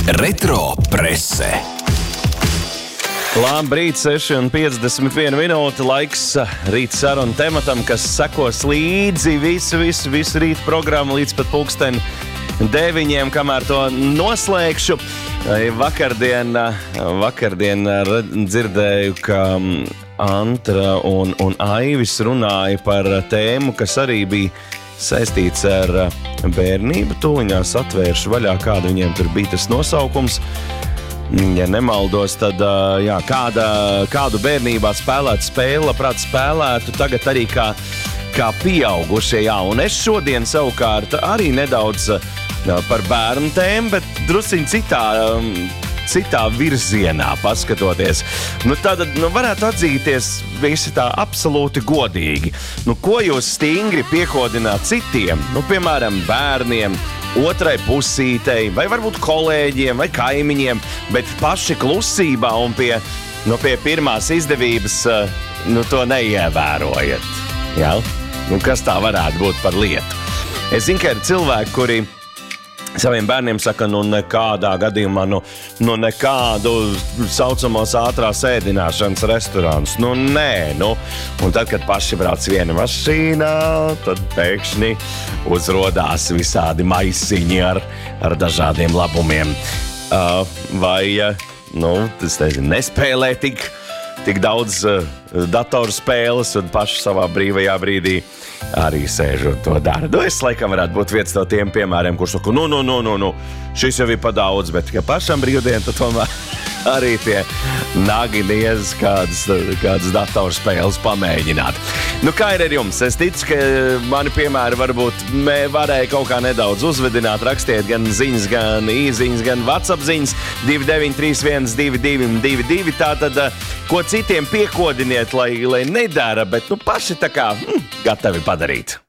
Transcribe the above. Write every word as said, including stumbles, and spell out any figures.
Retro prese. Labrīt, seši un piecdesmit viena minūte, laiks rīt sarunu tematam, kas sekos līdzi visu, visu, visu rītu programmu līdz pat pulksteni deviņiem, kamēr to noslēgšu. Vakardien, vakardien dzirdēju, ka Antra un, un Aivis runāja par tēmu, kas arī bija saistīts ar bērnību. Tūliņās atvēršu vaļā, kādu viņiem tur bija tas nosaukums. Ja nemaldos, tad jā, kāda, kādu bērnībā spēlēt spēli, labprāt spēlētu tagad arī kā, kā pieaugušie. Jā, un es šodien savukārt arī nedaudz jā, par bērnu tēmu, bet drusciņ citā, citā virzienā paskatoties. Nu, tad nu, varētu atzīties visi tā absolūti godīgi. Nu, ko jūs stingri piekodināt citiem? Nu, piemēram, bērniem, otrai pusītei, vai varbūt kolēģiem, vai kaimiņiem, bet paši klusībā un pie, nu, pie pirmās izdevības nu, to neievērojat. Jā? Nu, kas tā varētu būt par lietu? Es zinu, ka ir cilvēki, kuri saviem bērniem saka, nu nekādā gadījumā, nu, nu nekādu saucamos ātrās ēdināšanas restorānus. Nu nē, nu. Un tad, kad paši brauc viena mašīnā, tad pēkšņi uzrodās visādi maisiņi ar, ar dažādiem labumiem. Uh, vai, nu, tas nezinu, nespēlē tik, tik daudz uh, datorspēles un paši savā brīvajā brīdī arī sēž un to dara. Nu, es laikam varētu būt viens no tiem piemēriem, kurš saka, nu, nu, nu, nu, nu, šis jau ir pa daudz, bet ka pašam brīvdien, tad tomēr arī tie nagi niez kādas, kādas datorspēles pamēģināt. Nu, kā ir ar jums? Es ticu, ka mani piemēri varbūt varēja kaut kā nedaudz uzvedināt, rakstiet gan ziņas, gan īziņas, gan WhatsApp ziņas divi deviņi trīs viens divi divi divi divi. Tātad, ko citiem piekodiniet, lai, lai nedara, bet nu paši tā kā hm, gatavi padarīt.